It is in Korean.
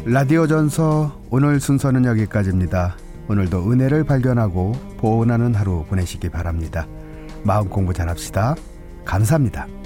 라디오 전서 오늘 순서는 여기까지입니다. 오늘도 은혜를 발견하고 보온하는 하루 보내시기 바랍니다. 마음 공부 잘합시다. 감사합니다.